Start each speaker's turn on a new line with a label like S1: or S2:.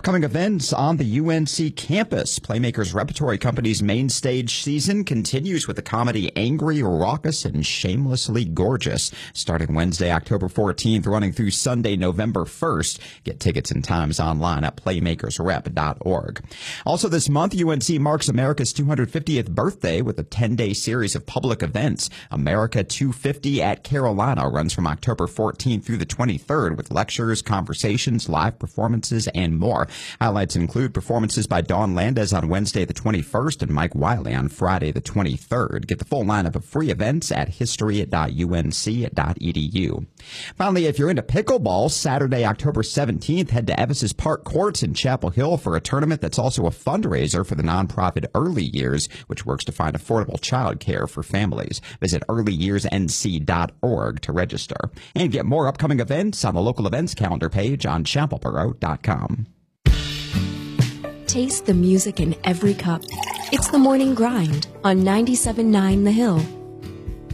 S1: upcoming events on the UNC campus. Playmakers Repertory Company's main stage season continues with the comedy Angry, Raucous, and Shamelessly Gorgeous, starting Wednesday, October 14th, running through Sunday, November 1st. Get tickets and times online at playmakersrep.org. Also this month, UNC marks America's 250th birthday with a 10-day series of public events. America 250 at Carolina runs from October 14th through the 23rd with lectures, conversations, live performances, and more. Highlights include performances by Dawn Landez on Wednesday the 21st and Mike Wiley on Friday the 23rd. Get the full lineup of free events at history.unc.edu. Finally, if you're into pickleball, Saturday, October 17th, head to Evans's Park Courts in Chapel Hill for a tournament that's also a fundraiser for the nonprofit Early Years, which works to find affordable child care for families. Visit earlyyearsnc.org to register. And get more upcoming events on the local events calendar page on chapelboro.com.
S2: Taste the music in every cup. It's the Morning Grind on 97.9 The Hill.